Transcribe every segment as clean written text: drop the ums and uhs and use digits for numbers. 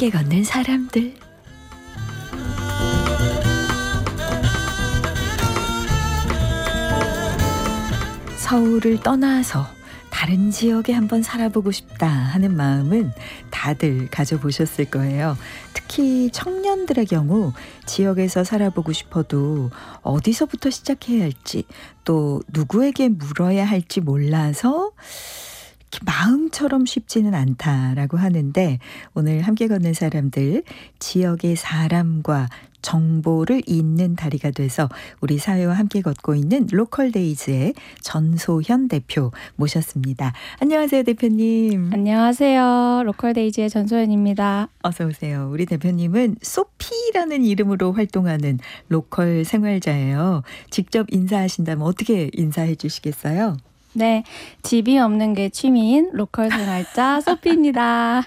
함께 걷는 사람들. 서울을 떠나서 다른 지역에 한번 살아보고 싶다 하는 마음은 다들 가져보셨을 거예요. 특히 청년들의 경우 지역에서 살아보고 싶어도 어디서부터 시작해야 할지, 또 누구에게 물어야 할지 몰라서 마음처럼 쉽지는 않다라고 하는데, 오늘 함께 걷는 사람들, 지역의 사람과 정보를 잇는 다리가 돼서 우리 사회와 함께 걷고 있는 로컬데이즈의 전소현 대표 모셨습니다. 안녕하세요, 대표님. 안녕하세요. 로컬데이즈의 전소현입니다. 어서 오세요. 우리 대표님은 소피라는 이름으로 활동하는 로컬 생활자예요. 직접 인사하신다면 어떻게 인사해 주시겠어요? 네, 집이 없는 게 취미인 로컬 생활자 소피입니다.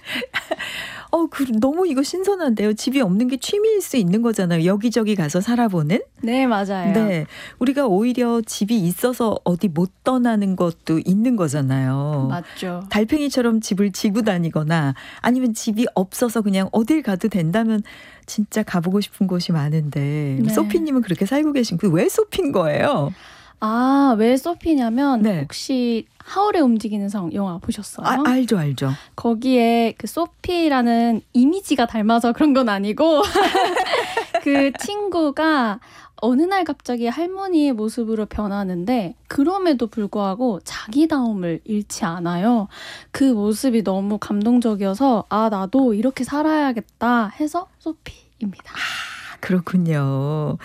너무 이거 신선한데요. 집이 없는 게 취미일 수 있는 거잖아요. 여기저기 가서 살아보는. 네, 맞아요. 네, 우리가 오히려 집이 있어서 어디 못 떠나는 것도 있는 거잖아요. 맞죠. 달팽이처럼 집을 지고 다니거나 아니면 집이 없어서 그냥 어딜 가도 된다면 진짜 가보고 싶은 곳이 많은데, 네. 소피님은 그렇게 살고 계신 그 왜 소피인 거예요? 왜 소피냐면 네. 혹시 하울의 움직이는 성 영화 보셨어요? 알죠. 거기에 그 소피라는 이미지가 닮아서 그런 건 아니고 그 친구가 어느 날 갑자기 할머니의 모습으로 변하는데, 그럼에도 불구하고 자기다움을 잃지 않아요. 그 모습이 너무 감동적이어서 나도 이렇게 살아야겠다 해서 소피입니다. 그렇군요.